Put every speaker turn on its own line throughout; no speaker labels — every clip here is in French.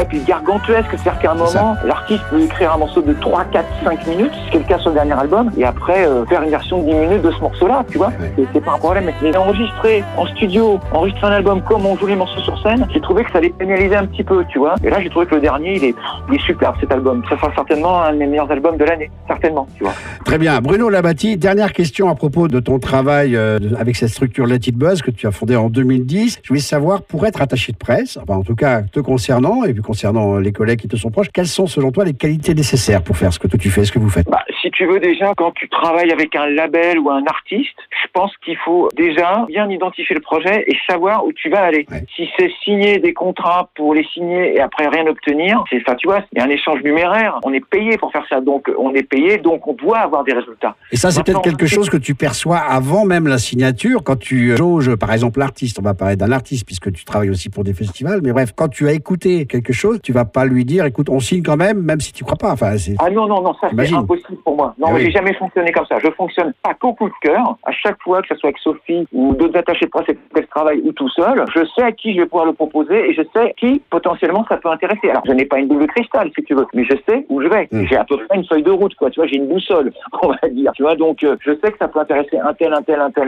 puis gargantuesque. C'est-à-dire qu'à un moment, l'artiste peut écrire un morceau de 3, 4, 5 minutes, ce qui est le cas sur le dernier album, et après faire une version de 10 minutes de ce morceau-là, tu vois. C'est pas un problème. Mais enregistrer en studio, enregistrer un album comme on joue les morceaux sur scène, j'ai trouvé que ça allait pénaliser un petit peu, tu vois. Et là, j'ai trouvé que le dernier, il est superbe, cet album. Ça sera certainement un de mes meilleurs albums de l'année. Certainement, tu vois.
Très bien. Bruno Labatti, dernière question à propos de ton travail avec cette structure Let It Buzz que tu as fondée en 2010. Je voulais savoir, pour être attaché de presse, enfin en tout cas te concernant et puis concernant les collègues qui te sont proches, quelles sont selon toi les qualités nécessaires pour faire ce que toi tu fais, ce que vous faites?
Si tu veux déjà, quand tu travailles avec un label ou un artiste, je pense qu'il faut déjà bien identifier le projet et savoir où tu vas aller. Ouais. Si c'est signer des contrats pour les signer et après rien obtenir, c'est ça, tu vois, il y a un échange numéraire. On est payé pour faire ça, donc on est payé, donc on doit avoir des résultats.
Et ça, c'est peut-être quelque chose que tu perçois avant même la signature, quand tu jauges, par exemple, l'artiste. On va parler d'un artiste puisque tu travailles aussi pour des festivals, mais bref, quand tu as écouté quelque chose, tu vas pas lui dire, écoute, on signe quand même si tu crois pas. Enfin,
non, ça c'est impossible pour moi. Non, j'ai jamais fonctionné comme ça. Je fonctionne pas qu'au coup de cœur. À chaque fois, que ce soit avec Sophie ou d'autres attachés de presse avec lesquels je travaille ou tout seul, je sais à qui je vais pouvoir le proposer et je sais qui potentiellement ça peut intéresser. Alors, je n'ai pas une boule de cristal, si tu veux, mais je sais où je vais. J'ai à peu près une feuille de route, quoi. Tu vois, j'ai une boussole, on va dire. Tu vois, donc je sais que ça peut intéresser un tel,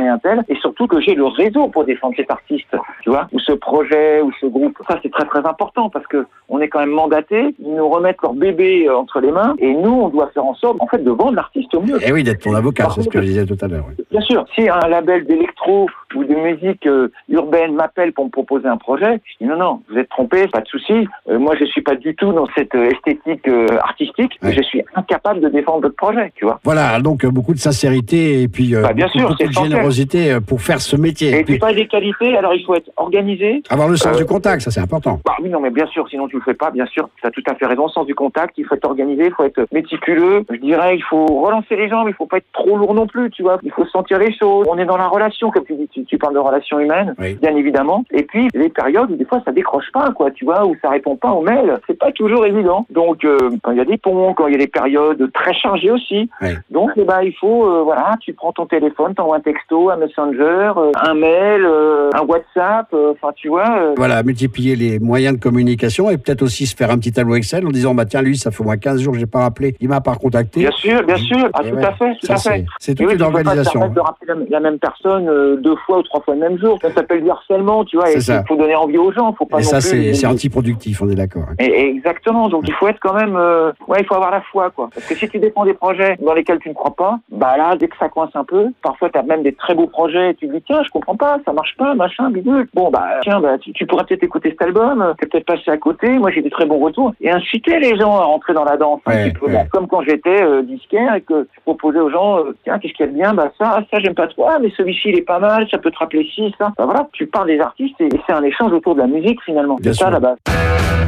et surtout que j'ai le réseau pour défendre cet artiste, tu vois, ou ce projet, ou ce groupe. Ça, c'est très très important parce que on est quand même mandaté. Ils nous remettent leur bébé entre les mains et nous, on doit faire en sorte, en fait, de vendre l'artiste au mieux.
Et oui, d'être ton avocat, c'est ce que je disais tout à l'heure. Oui.
Bien sûr, si un label d'électro ou de musique urbaine m'appelle pour me proposer un projet, je dis non, vous êtes trompé, pas de souci. Moi, je suis pas du tout dans cette esthétique artistique. Ouais. Je suis incapable de défendre votre projet, tu vois.
Voilà, donc beaucoup de sincérité et puis beaucoup de générosité pour faire ce métier.
Et puis pas des qualités, alors il faut être organisé.
Avoir le sens du contact, ça c'est important.
Oui, non, mais bien sûr, sinon tu le fais pas, bien sûr. Tu as tout à fait raison, sens du contact, il faut être organisé, il faut être méticuleux. Je dirais, il faut relancer les gens, mais il faut pas être trop lourd non plus, tu vois. Il faut sentir les choses. On est dans la relation, comme tu dis, tu parles de relations humaines, oui. Bien évidemment. Et puis, les périodes où des fois ça décroche pas, quoi, tu vois, où ça répond pas aux mails, c'est pas toujours évident. Donc, quand il y a des ponts, quand il y a des périodes très chargées aussi. Oui. Donc, il faut, tu prends ton téléphone, t'envoies un texto, un messenger, un mail, un WhatsApp, tu vois.
Voilà, multiplier les moyens de communication et peut-être aussi se faire un petit tableau Excel en disant, tiens, lui, ça fait au moins 15 jours que j'ai pas rappelé, il m'a pas contacté.
Bien sûr. Tout à fait.
C'est toute une organisation.
Tu peux pas te permettre de rappeler la même personne 2 fois ou 3 fois le même jour. Ça s'appelle du harcèlement, tu vois. Et il faut donner envie aux gens. Faut pas
et ça, c'est antiproductif, on est d'accord.
Exactement. Donc, il faut être quand même, il faut avoir la foi, quoi. Parce que si tu défends des projets dans lesquels tu ne crois pas, là, dès que ça coince un peu, parfois, tu as même des très beaux projets et tu te dis, tiens, je comprends pas, ça marche pas, machin, bidule. Bon, tu pourrais peut-être écouter cet album, t'es peut-être passé à côté. Moi, j'ai des très bons retours. Et inciter les gens à rentrer dans la danse un petit peu. Comme quand j'étais disquaire et que je proposais aux gens, tiens, qu'est-ce qu'il y a de bien? Ça, j'aime pas trop. Mais celui-ci, il est pas mal, ça peut te rappeler ci, ça. Voilà, tu parles des artistes et c'est un échange autour de la musique, finalement. C'est ça, la base.